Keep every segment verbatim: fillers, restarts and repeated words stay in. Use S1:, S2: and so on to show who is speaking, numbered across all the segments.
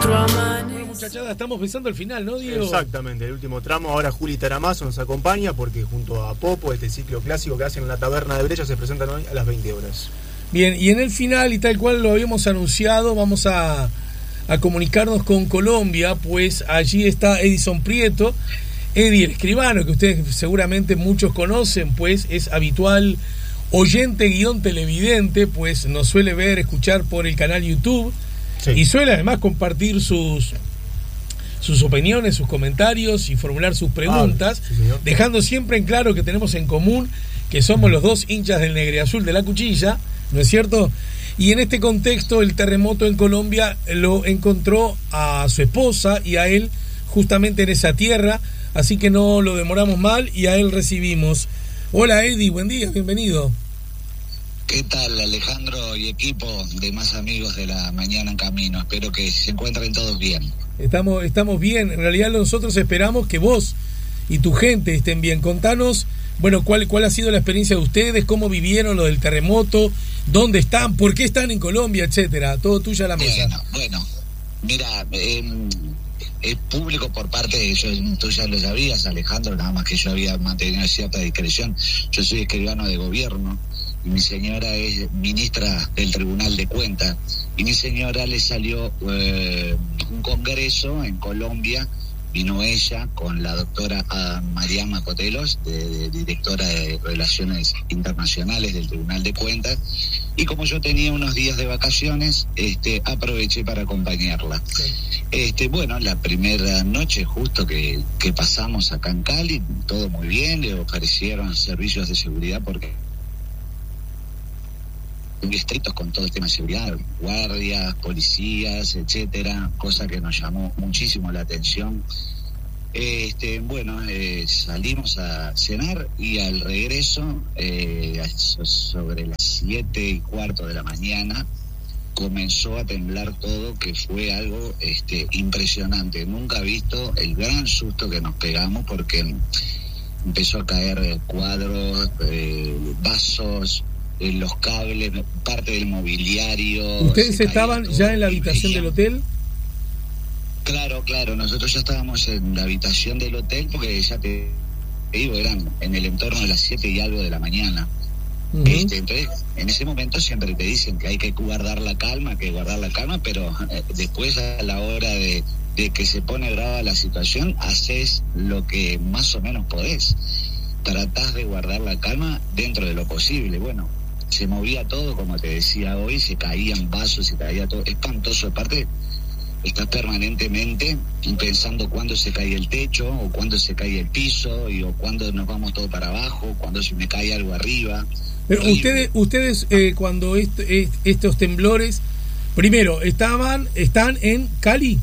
S1: Muchachada, estamos pensando al final, ¿no, Diego?
S2: Exactamente, el último tramo. Ahora Juli Taramazo nos acompaña porque junto a Popo, este ciclo clásico que hacen en la taberna de Brecha, se presentan hoy a las veinte horas.
S1: Bien, y en el final, y tal cual lo habíamos anunciado, vamos a, a comunicarnos con Colombia, pues allí está Edison Prieto, Eddie el escribano, que ustedes seguramente muchos conocen, pues es habitual oyente guión televidente, pues nos suele ver, escuchar por el canal YouTube, sí. Y suele además compartir sus sus opiniones, sus comentarios y formular sus preguntas, ah, sí, dejando siempre en claro que tenemos en común que somos los dos hinchas del negreazul de la Cuchilla, ¿no es cierto? Y en este contexto el terremoto en Colombia lo encontró a su esposa y a él justamente en esa tierra, así que no lo demoramos mal y a él recibimos. Hola Eddie, buen día, bienvenido.
S3: ¿Qué tal, Alejandro y equipo de Más Amigos de la Mañana en Camino? Espero que se encuentren todos bien.
S1: Estamos, estamos bien, en realidad nosotros esperamos que vos y tu gente estén bien. Contanos, bueno, cuál, cuál ha sido la experiencia de ustedes, cómo vivieron lo del terremoto, dónde están, por qué están en Colombia, etcétera. Todo tuyo a la mesa.
S3: Bueno, bueno, mira, eh, es público por parte de ellos, tú ya lo sabías, Alejandro, nada más que yo había mantenido cierta discreción. Yo soy escribano de gobierno y mi señora es ministra del Tribunal de Cuentas y mi señora le salió eh, un congreso en Colombia. Vino ella con la doctora Mariama Cotelos, de, de, directora de Relaciones Internacionales del Tribunal de Cuentas, y como yo tenía unos días de vacaciones, este, aproveché para acompañarla. Sí. Este, bueno, la primera noche justo que, que pasamos acá en Cali, todo muy bien, le ofrecieron servicios de seguridad porque muy estrictos con todo el tema de seguridad, guardias, policías, etcétera, cosa que nos llamó muchísimo la atención. Este, bueno, eh, salimos a cenar y al regreso, eh, sobre las siete y cuarto de la mañana, comenzó a temblar todo, que fue algo este, impresionante. Nunca he visto el gran susto que nos pegamos porque empezó a caer cuadros, eh, vasos, eh, los cables, parte del mobiliario.
S1: ¿Ustedes estaban ya en la habitación del hotel?
S3: Claro, claro, nosotros ya estábamos en la habitación del hotel porque ya te, te digo, eran en el entorno de las siete y algo de la mañana. Uh-huh. Este, entonces, en ese momento siempre te dicen que hay que guardar la calma, que guardar la calma, pero eh, después a la hora de, de que se pone brava la situación, haces lo que más o menos podés. Tratás de guardar la calma dentro de lo posible. Bueno, se movía todo, como te decía hoy, se caían vasos, se caía todo, espantoso. Aparte, estás permanentemente pensando cuándo se cae el techo, o cuándo se cae el piso, y o cuándo nos vamos todo para abajo, cuándo se me cae algo arriba.
S1: Pero y, ustedes, ustedes eh, cuando est, est, estos temblores, primero, estaban, están en Cali.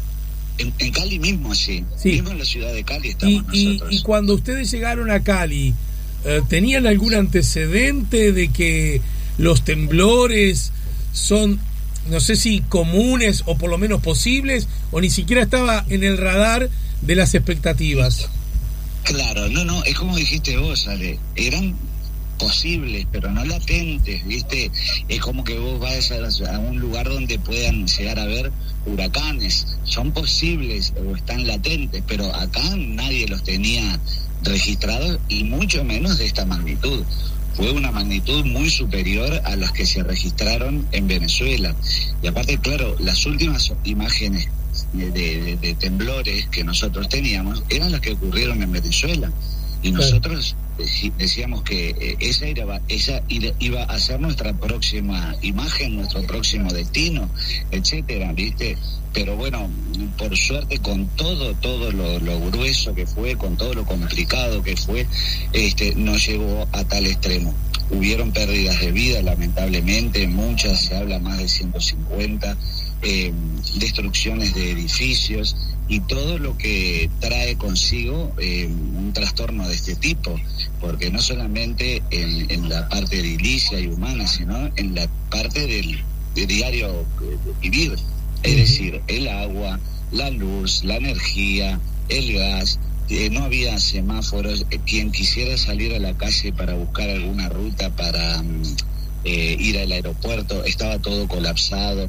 S3: En, en Cali mismo, sí. sí. Mismo en la ciudad de Cali estamos
S1: y,
S3: nosotros.
S1: Y, y cuando ustedes llegaron a Cali, eh, ¿tenían algún antecedente de que los temblores son, no sé si comunes o por lo menos posibles, o ni siquiera estaba en el radar de las expectativas?
S3: Claro, no, no, es como dijiste vos, Ale, eran posibles, pero no latentes, ¿viste? Es como que vos vayas a, a un lugar donde puedan llegar a ver huracanes, son posibles o están latentes, pero acá nadie los tenía registrados y mucho menos de esta magnitud. Fue una magnitud muy superior a las que se registraron en Venezuela. Y aparte, claro, las últimas imágenes de, de, de temblores que nosotros teníamos eran las que ocurrieron en Venezuela. Y nosotros decíamos que esa, era, esa iba a ser nuestra próxima imagen, nuestro próximo destino, etcétera, ¿viste? Pero bueno, por suerte, con todo, todo lo, lo grueso que fue, con todo lo complicado que fue, este, no llegó a tal extremo. Hubieron pérdidas de vida, lamentablemente, muchas, se habla más de ciento cincuenta, eh, destrucciones de edificios y todo lo que trae consigo eh, un trastorno de este tipo, porque no solamente en, en la parte edilicia y humana, sino en la parte del, del diario de vivir, es decir, el agua, la luz, la energía, el gas. Eh, no había semáforos. Eh, quien quisiera salir a la calle para buscar alguna ruta para eh, ir al aeropuerto, estaba todo colapsado.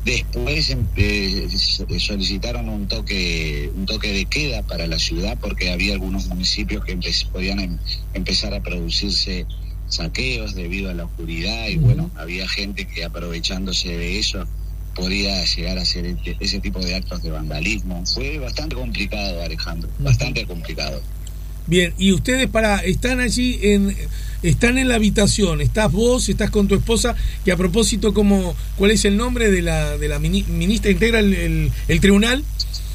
S3: Después eh, solicitaron un toque un toque de queda para la ciudad porque había algunos municipios que empe- podían em- empezar a producirse saqueos debido a la oscuridad y bueno, había gente que aprovechándose de eso podía llegar a hacer ese, ese tipo de actos de vandalismo. Fue bastante complicado, Alejandro, bastante complicado.
S1: Bien, y ustedes para están allí en están en la habitación, estás vos, estás con tu esposa, que a propósito, como ¿cuál es el nombre de la de la mini, ministra integra el, el, el tribunal?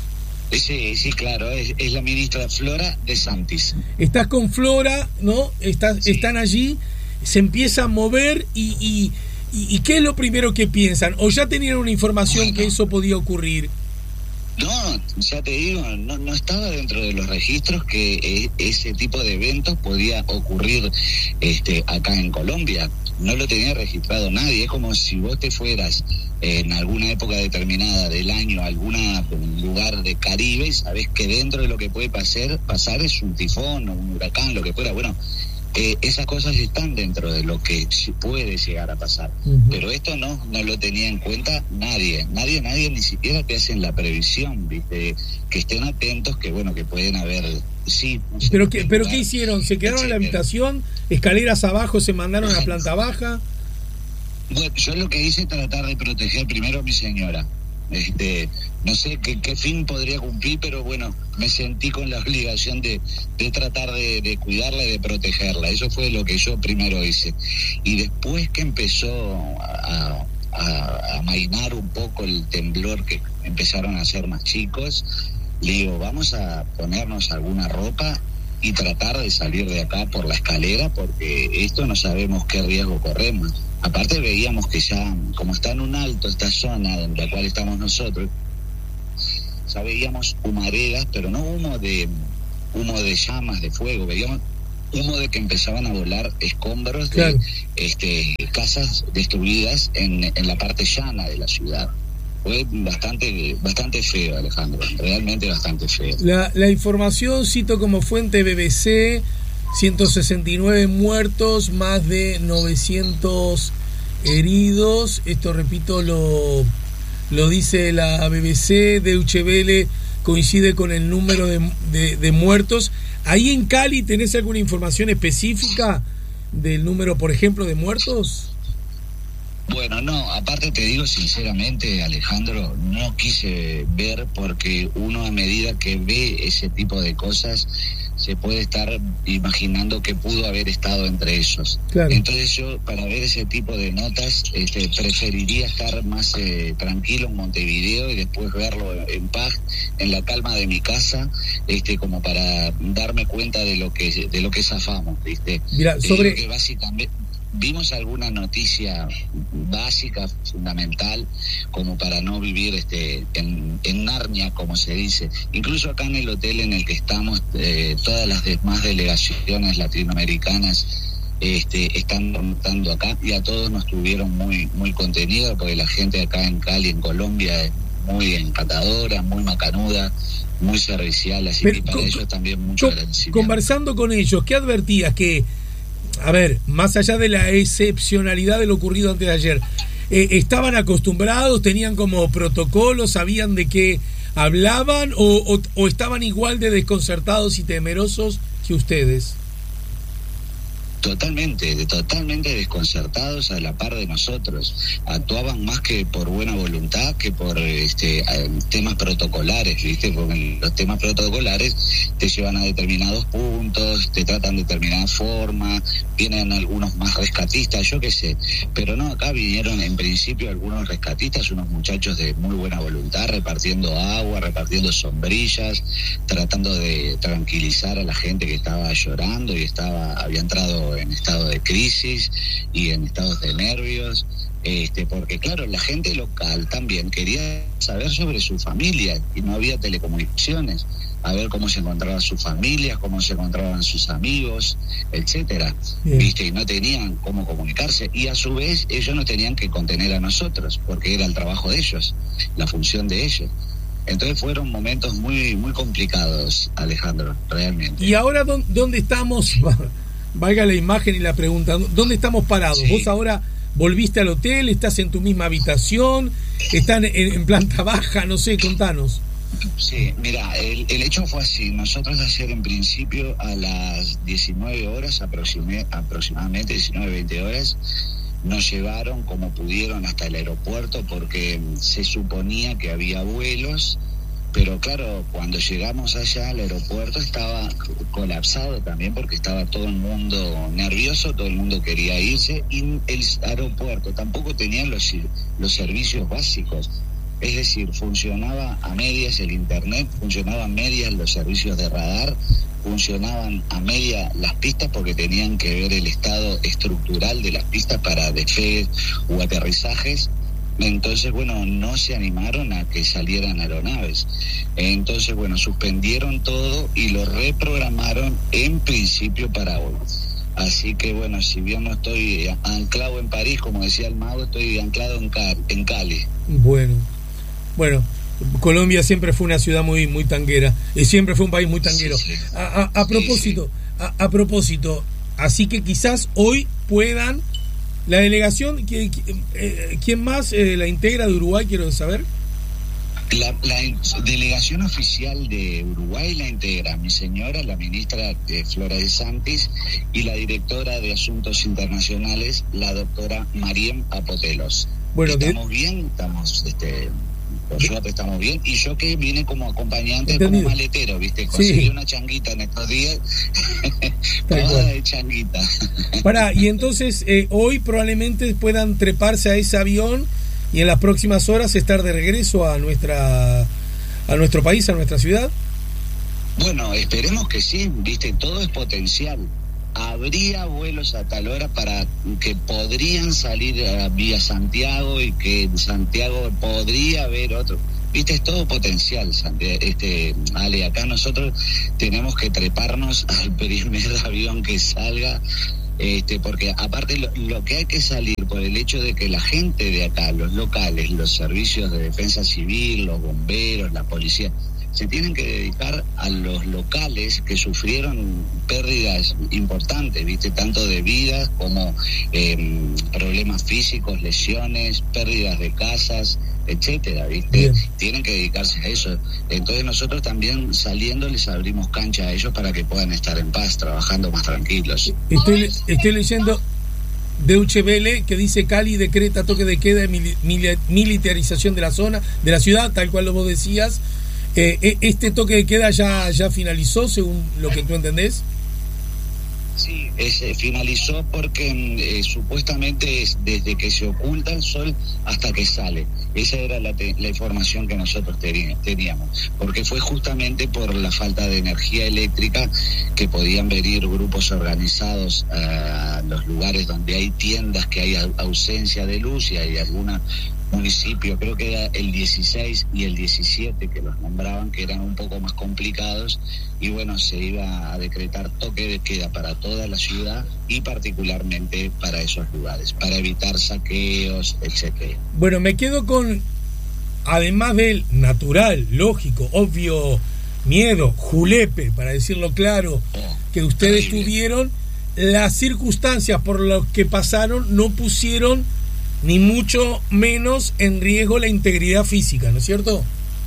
S3: Sí, sí, claro, es, es la ministra Flora de Santis.
S1: Estás con Flora, ¿no? Estás, sí. Están allí, se empieza a mover y, y, y, y ¿qué es lo primero que piensan? ¿O ya tenían una información bueno, que eso podía ocurrir?
S3: No, ya te digo, no, no estaba dentro de los registros que eh, ese tipo de eventos podía ocurrir este, acá en Colombia. No lo tenía registrado nadie. Es como si vos te fueras eh, en alguna época determinada del año a algún lugar de Caribe y sabés que dentro de lo que puede pasar, pasar es un tifón o un huracán, lo que fuera. Bueno, Eh, esas cosas están dentro de lo que puede llegar a pasar, uh-huh. Pero esto no no lo tenía en cuenta nadie, nadie, nadie, ni siquiera te hacen la previsión, ¿viste? Que estén atentos, que bueno, que pueden haber, sí.
S1: Pero qué, pero qué hicieron, se quedaron en la habitación, escaleras abajo, se mandaron a la planta baja.
S3: Bueno, yo lo que hice es tratar de proteger primero a mi señora. Este, no sé qué, qué fin podría cumplir, pero bueno, me sentí con la obligación de, de tratar de, de cuidarla y de protegerla. Eso fue lo que yo primero hice. Y después que empezó a, a, a amainar un poco el temblor, que empezaron a ser más chicos, le digo, vamos a ponernos alguna ropa y tratar de salir de acá por la escalera, porque esto no sabemos qué riesgo corremos. Aparte veíamos que ya, como está en un alto esta zona en la cual estamos nosotros, ya veíamos humaredas, pero no humo de humo de llamas, de fuego, veíamos humo de que empezaban a volar escombros de claro. este, casas destruidas en, en la parte llana de la ciudad. Fue bastante bastante feo, Alejandro, realmente bastante feo.
S1: La, la información, cito como fuente B B C, ciento sesenta y nueve muertos, más de novecientos heridos. Esto, repito, lo, lo dice la B B C. Deutsche Welle coincide con el número de, de, de muertos. Ahí en Cali, ¿tenés alguna información específica del número, por ejemplo, de muertos?
S3: Bueno, no, aparte te digo sinceramente, Alejandro, no quise ver, porque uno a medida que ve ese tipo de cosas se puede estar imaginando que pudo haber estado entre ellos. Claro. Entonces yo, para ver ese tipo de notas, este, preferiría estar más eh, tranquilo en Montevideo y después verlo en paz, en la calma de mi casa, este, como para darme cuenta de lo que de lo que zafamos, ¿viste?
S1: Mira, sobre...
S3: Eh, que básicamente vimos alguna noticia básica, fundamental, como para no vivir este en, en Narnia, como se dice. Incluso acá en el hotel en el que estamos, eh, todas las demás delegaciones latinoamericanas este, están montando acá, y a todos nos tuvieron muy muy contenidos, porque la gente acá en Cali, en Colombia, es muy encantadora, muy macanuda, muy servicial, así Pero, que para con, ellos también mucho con, agradecimiento.
S1: Conversando con ellos, ¿qué advertías? Que a ver, más allá de la excepcionalidad de lo ocurrido antes de ayer, eh, ¿estaban acostumbrados, tenían como protocolo, sabían de qué hablaban, o, o, o estaban igual de desconcertados y temerosos que ustedes?
S3: Totalmente, totalmente desconcertados, a la par de nosotros. Actuaban más que por buena voluntad que por este temas protocolares, ¿viste? Porque los temas protocolares te llevan a determinados puntos, te tratan de determinada forma, vienen algunos más rescatistas, yo qué sé. Pero no, acá vinieron en principio algunos rescatistas, unos muchachos de muy buena voluntad, repartiendo agua, repartiendo sombrillas, tratando de tranquilizar a la gente que estaba llorando y estaba había entrado en estado de crisis y en estados de nervios, este, porque claro, la gente local también quería saber sobre su familia y no había telecomunicaciones, a ver cómo se encontraban sus familias, cómo se encontraban sus amigos, etcétera, viste, y no tenían cómo comunicarse, y a su vez ellos no tenían que contener a nosotros, porque era el trabajo de ellos, la función de ellos. Entonces fueron momentos muy muy complicados, Alejandro, realmente.
S1: ¿Y ahora dónde estamos? Valga la imagen y la pregunta, ¿dónde estamos parados? Sí. Vos ahora ¿Volviste al hotel? ¿Estás en tu misma habitación? ¿Están en, en planta baja? No sé, contanos.
S3: Sí, mira, el, el hecho fue así. Nosotros ayer en principio a las diecinueve horas, aproximé, aproximadamente diecinueve, veinte horas, nos llevaron como pudieron hasta el aeropuerto porque se suponía que había vuelos, pero claro, cuando llegamos allá al aeropuerto estaba colapsado también porque estaba todo el mundo nervioso, todo el mundo quería irse y el aeropuerto tampoco tenía los, los servicios básicos. Es decir, funcionaba a medias el internet, funcionaban a medias los servicios de radar, funcionaban a media las pistas porque tenían que ver el estado estructural de las pistas para despegues o aterrizajes. Entonces, bueno, no se animaron a que salieran aeronaves. Entonces, bueno, suspendieron todo y lo reprogramaron en principio para hoy. Así que, bueno, si bien no estoy anclado en París, como decía el mago, estoy anclado en, Cal- en Cali.
S1: Bueno. Bueno, Colombia siempre fue una ciudad muy muy tanguera, y siempre fue un país muy tanguero.
S3: Sí, sí.
S1: A, a, a propósito, sí, sí. A, a propósito, así que quizás hoy puedan la delegación, ¿quién, quién más eh, la integra de Uruguay? Quiero saber.
S3: La, la delegación oficial de Uruguay la integra mi señora, la ministra de Flora de Santis, y la directora de Asuntos Internacionales, la doctora Mariem Apotelos. Bueno, estamos de... bien, estamos... este por suerte estamos bien, y yo que vine como acompañante, entendido, como maletero, ¿viste? Conseguí sí. una changuita en estos días, toda de changuita.
S1: Pará, y entonces eh, hoy probablemente puedan treparse a ese avión y en las próximas horas estar de regreso a nuestra a nuestro país, a nuestra ciudad.
S3: Bueno, esperemos que sí, ¿viste? Todo es potencial. Habría vuelos a tal hora para que podrían salir uh, vía Santiago y que en Santiago podría haber otro. Viste, es todo potencial, Santiago, este, Ale, acá nosotros tenemos que treparnos al primer avión que salga, este, porque aparte lo, lo que hay que salir por el hecho de que la gente de acá, los locales, los servicios de defensa civil, los bomberos, la policía, se tienen que dedicar a los locales que sufrieron pérdidas importantes, viste, tanto de vidas como eh, problemas físicos, lesiones, pérdidas de casas, etcétera, viste. Bien. Tienen que dedicarse a eso. Entonces nosotros también saliendo les abrimos cancha a ellos para que puedan estar en paz, trabajando más tranquilos.
S1: Estoy, estoy leyendo Deutsche Welle que dice: Cali decreta toque de queda y mil, mil, militarización de la zona, de la ciudad, tal cual lo vos decías. Eh, ¿Este toque de queda ya, ya finalizó, según lo que tú entendés?
S3: Sí, es, eh, finalizó porque eh, supuestamente es desde que se oculta el sol hasta que sale. Esa era la, te, la información que nosotros teníamos, porque fue justamente por la falta de energía eléctrica que podían venir grupos organizados a los lugares donde hay tiendas, que hay ausencia de luz y hay alguna municipio, creo que era el dieciséis y el diecisiete que los nombraban, que eran un poco más complicados, y bueno, se iba a decretar toque de queda para toda la ciudad y particularmente para esos lugares, para evitar saqueos, etcétera.
S1: Bueno, me quedo con, además del natural, lógico, obvio miedo, julepe, para decirlo claro, oh, que ustedes terrible. Tuvieron, las circunstancias por las que pasaron no pusieron ni mucho menos en riesgo la integridad física, ¿no es cierto?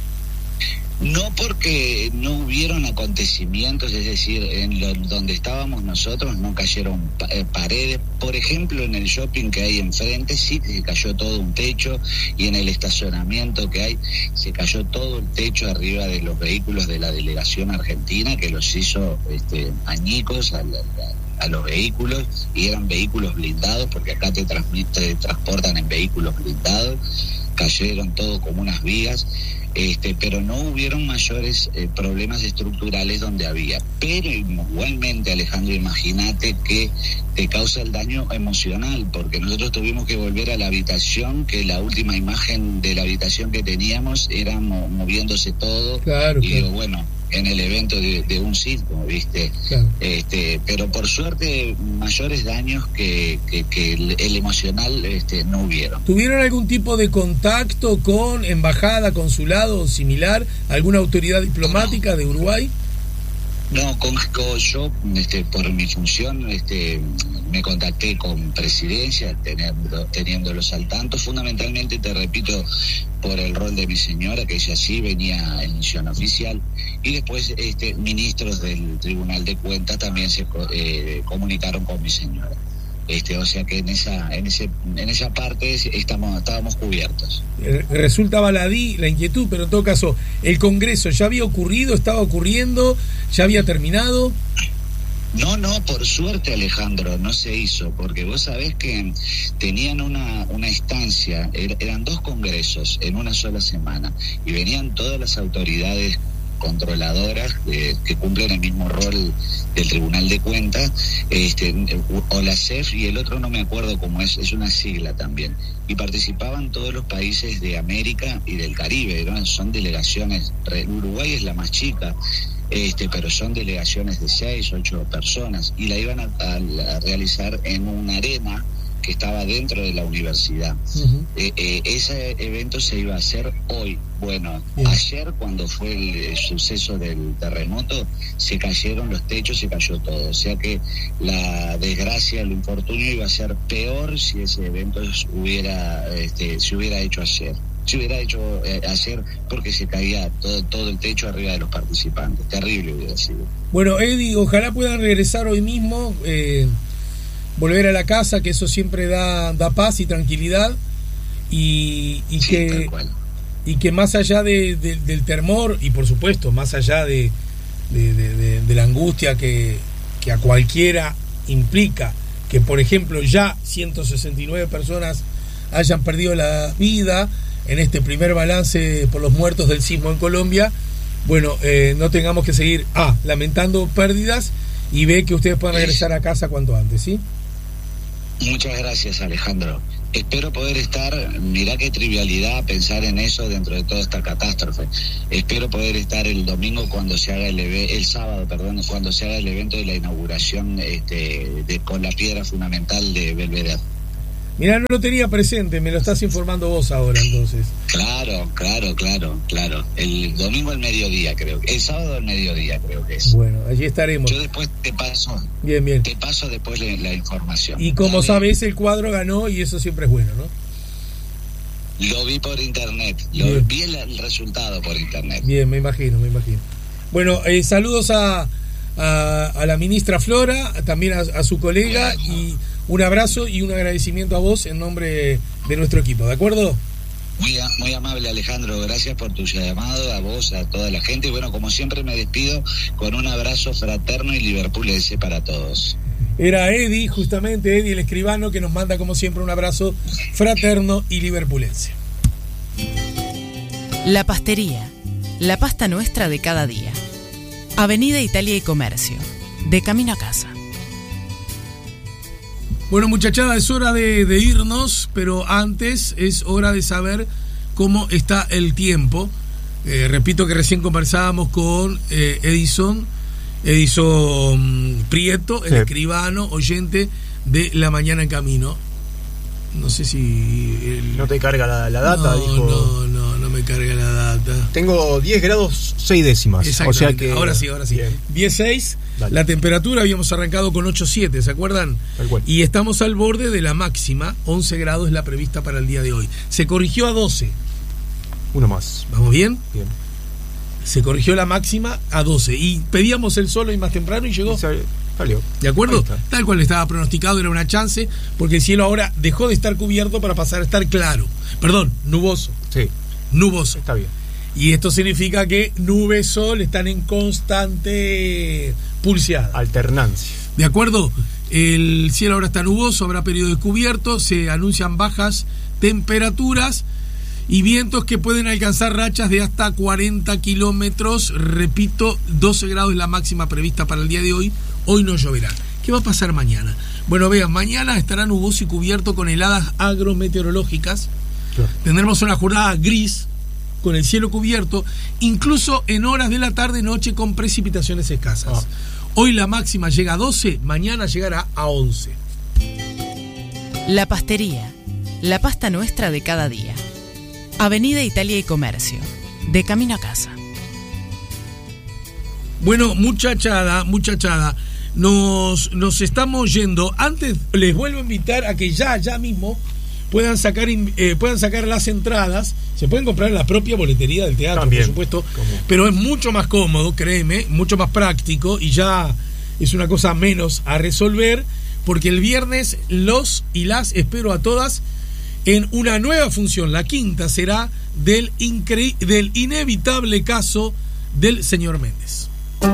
S3: No, porque no hubieron acontecimientos, es decir, en lo, donde estábamos nosotros no cayeron pa- eh, paredes. Por ejemplo, en el shopping que hay enfrente sí se cayó todo un techo, y en el estacionamiento que hay se cayó todo el techo arriba de los vehículos de la delegación argentina, que los hizo este, añicos a la, la a los vehículos, y eran vehículos blindados, porque acá te, transmite, te transportan en vehículos blindados. Cayeron todo como unas vigas, este, pero no hubieron mayores eh, problemas estructurales donde había. Pero igualmente, Alejandro, imagínate que te causa el daño emocional, porque nosotros tuvimos que volver a la habitación, que la última imagen de la habitación que teníamos era mo- moviéndose todo,
S1: claro,
S3: y
S1: claro.
S3: bueno, en el evento de, de un circo, ¿viste? Claro. Este, pero por suerte mayores daños que, que, que el, el emocional este, no hubieron.
S1: ¿Tuvieron algún tipo de contacto con embajada, consulado o similar, alguna autoridad diplomática no. de Uruguay?
S3: No, con, con yo, este, por mi función, este, me contacté con Presidencia, teniendo, teniéndolos al tanto, fundamentalmente, te repito, por el rol de mi señora, que ella sí venía en misión oficial, y después este, ministros del Tribunal de Cuentas también se eh, comunicaron con mi señora. Este, o sea que en esa, en ese, en esa parte estamos, estábamos cubiertos.
S1: Resulta baladí la inquietud, pero en todo caso, ¿el Congreso ya había ocurrido, estaba ocurriendo, ya había terminado?
S3: No, no, por suerte, Alejandro, no se hizo, porque vos sabés que tenían una, una instancia, er, eran dos congresos en una sola semana, y venían todas las autoridades controladoras eh, que cumplen el mismo rol del Tribunal de Cuentas, este, o la C E F, y el otro no me acuerdo cómo es, es una sigla también, y participaban todos los países de América y del Caribe, ¿no? Son delegaciones, Uruguay es la más chica, este, pero son delegaciones de seis, ocho personas, y la iban a, a, a realizar en una arena que estaba dentro de la universidad. Uh-huh. Eh, eh, ese evento se iba a hacer hoy. Bueno, yeah. Ayer, cuando fue el, el suceso del terremoto, se cayeron los techos, se cayó todo. O sea que la desgracia, el infortunio iba a ser peor si ese evento hubiera, este, se hubiera hecho ayer. Se hubiera hecho eh, ayer porque se caía todo, todo el techo arriba de los participantes. Terrible hubiera sido.
S1: Bueno, Eddie, ojalá puedan regresar hoy mismo, eh, volver a la casa, que eso siempre da, da paz y tranquilidad, y, y, sí, que, y que más allá de, de, del temor, y por supuesto, más allá de, de, de, de, de la angustia que, que a cualquiera implica, que por ejemplo ya ciento sesenta y nueve personas hayan perdido la vida en este primer balance por los muertos del sismo en Colombia, bueno, eh, no tengamos que seguir A, lamentando pérdidas, y B, que ustedes puedan regresar a casa cuanto antes, ¿sí?
S3: Muchas gracias, Alejandro. Espero poder estar, mirá qué trivialidad pensar en eso dentro de toda esta catástrofe. Espero poder estar el domingo cuando se haga el eve- el sábado, perdón, cuando se haga el evento de la inauguración este, de, con la piedra fundamental de Belvedere.
S1: Mirá, no lo tenía presente, me lo estás informando vos ahora, entonces.
S3: Claro, claro, claro, claro. El domingo al mediodía, creo que. El sábado al mediodía, creo que es.
S1: Bueno, allí estaremos.
S3: Yo después te paso.
S1: Bien, bien.
S3: Te paso después la, la información.
S1: Y como sabés, el cuadro ganó y eso siempre es bueno, ¿no?
S3: Lo vi por internet. Lo bien. Vi el, el resultado por internet.
S1: Bien, me imagino, me imagino. Bueno, eh, saludos a, a, a la ministra Flora, también a, a su colega, bueno. Y un abrazo y un agradecimiento a vos en nombre de nuestro equipo, ¿de acuerdo?
S3: Muy, muy amable, Alejandro, gracias por tu llamado, a vos, a toda la gente. Bueno, como siempre me despido con un abrazo fraterno y liverpulense para todos.
S1: Era Eddie, justamente Eddie el escribano, que nos manda como siempre un abrazo fraterno y liverpulense.
S4: La Pastería, la pasta nuestra de cada día. Avenida Italia y Comercio, de camino a casa.
S1: Bueno, muchachada, es hora de, de irnos, pero antes es hora de saber cómo está el tiempo. Eh, repito que recién conversábamos con eh, Edison, Edison Prieto, el sí. escribano, oyente de La Mañana en Camino. No sé si... El...
S2: ¿No te carga la, la data?
S1: No,
S2: dijo...
S1: no, no, no me carga la data.
S2: Tengo diez grados seis décimas.
S1: O sea que... Ahora sí, ahora sí. diez seis. Dale. La temperatura habíamos arrancado con ocho siete, ¿se acuerdan?
S2: Tal cual.
S1: Y estamos al borde de la máxima, once grados es la prevista para el día de hoy. Se corrigió a doce.
S2: Uno más.
S1: ¿Vamos bien?
S2: Bien.
S1: Se corrigió la máxima a doce. Y pedíamos el sol hoy más temprano y llegó.
S2: Y salió. Salió.
S1: ¿De acuerdo? Tal cual estaba pronosticado, era una chance, porque el cielo ahora dejó de estar cubierto para pasar a estar claro. Perdón, nuboso.
S2: Sí.
S1: Nuboso.
S2: Está bien.
S1: Y esto significa que nube y sol están en constante pulseada.
S2: Alternancia.
S1: ¿De acuerdo? El cielo ahora está nuboso, habrá periodo descubierto, se anuncian bajas temperaturas y vientos que pueden alcanzar rachas de hasta cuarenta kilómetros. Repito, doce grados es la máxima prevista para el día de hoy. Hoy no lloverá. ¿Qué va a pasar mañana? Bueno, vean, mañana estará nuboso y cubierto con heladas agrometeorológicas. Claro. Tendremos una jornada gris, con el cielo cubierto, incluso en horas de la tarde-noche con precipitaciones escasas. Ah. Hoy la máxima llega a doce, mañana llegará a once.
S4: La Pastería, la pasta nuestra de cada día. Avenida Italia y Comercio, de camino a casa.
S1: Bueno, muchachada, muchachada, nos, nos estamos yendo. Antes les vuelvo a invitar a que ya, ya mismo puedan sacar eh, puedan sacar las entradas. Se pueden comprar en la propia boletería del teatro,
S2: también,
S1: por supuesto,
S2: ¿cómo?
S1: Pero es mucho más cómodo, créeme, mucho más práctico y ya es una cosa menos a resolver, porque el viernes los y las espero a todas en una nueva función. La quinta será del, incre- del inevitable caso del señor Méndez.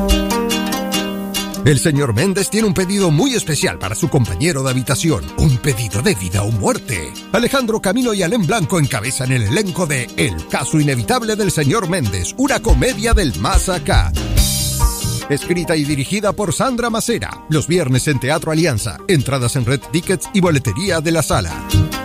S5: El señor Méndez tiene un pedido muy especial para su compañero de habitación. Un pedido de vida o muerte. Alejandro Camino y Alén Blanco encabezan el elenco de El caso inevitable del señor Méndez, una comedia del más acá. Escrita y dirigida por Sandra Macera. Los viernes en Teatro Alianza. Entradas en Red Tickets y boletería de la sala.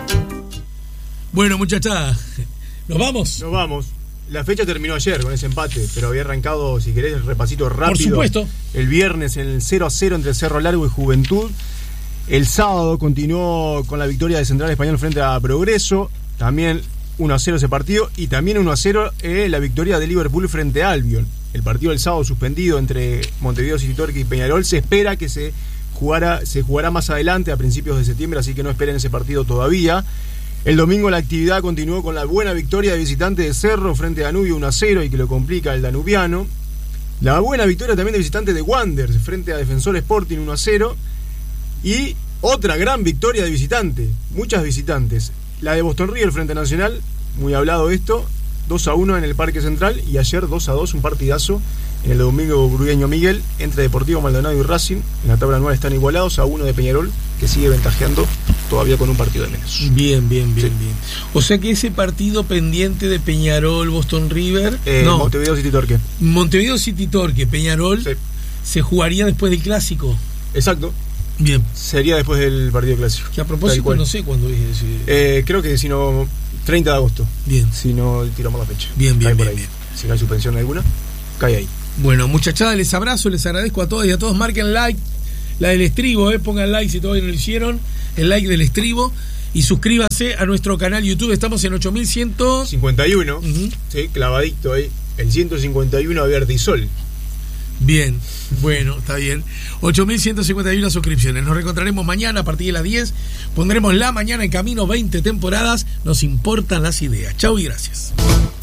S1: Bueno, muchachada, ¿nos vamos?
S2: Nos vamos. La fecha terminó ayer con ese empate, pero había arrancado, si querés, el repasito rápido.
S1: Por supuesto.
S2: El viernes en el cero a cero entre Cerro Largo y Juventud. El sábado continuó con la victoria de Central Español frente a Progreso. También uno a cero ese partido. Y también uno a cero eh, la victoria de Liverpool frente a Albion. El partido del sábado suspendido entre Montevideo City Torque y Peñarol. Se espera que se jugara, se jugará más adelante, a principios de septiembre, así que no esperen ese partido todavía. El domingo la actividad continuó con la buena victoria de visitante de Cerro frente a Danubio uno a cero y que lo complica el danubiano. La buena victoria también de visitante de Wanderers frente a Defensor Sporting uno a cero. Y otra gran victoria de visitante, muchas visitantes. La de Boston River frente a Nacional, muy hablado esto, dos a uno en el Parque Central. Y ayer dos a dos, un partidazo en el Domingo Burgueño Miguel entre Deportivo Maldonado y Racing. En la tabla anual están igualados a uno de Peñarol, que sigue ventajeando todavía con un partido de menos.
S1: Bien, bien, bien,
S2: Sí.
S1: bien. O sea que ese partido pendiente de Peñarol, Boston River,
S2: Eh,
S1: no,
S2: Montevideo City Torque.
S1: Montevideo City Torque, Peñarol,
S2: Sí.
S1: se jugaría después del clásico.
S2: Exacto.
S1: Bien.
S2: Sería después del partido clásico.
S1: Que a
S2: Tal
S1: propósito
S2: cual.
S1: no sé cuándo es ese.
S2: Eh, creo que si no, treinta de agosto.
S1: Bien.
S2: Si no tiramos la fecha.
S1: Bien, bien,
S2: Cae por
S1: bien,
S2: ahí.
S1: bien.
S2: Si no hay suspensión alguna, cae ahí.
S1: Bueno, muchachada, les abrazo, les agradezco a todos y a todos. Marquen like, la del estribo, eh, pongan like si todavía no lo hicieron, el like del estribo, y suscríbanse a nuestro canal YouTube. Estamos en ocho mil cien.
S2: cincuenta y uno,
S1: Ujú.
S2: sí, clavadito ahí. El ciento cincuenta y uno abierto y sol.
S1: Bien, bueno, está bien. ocho mil ciento cincuenta y uno suscripciones. Nos reencontraremos mañana a partir de las diez. Pondremos La Mañana en Camino, veinte temporadas. Nos importan las ideas. Chau y gracias.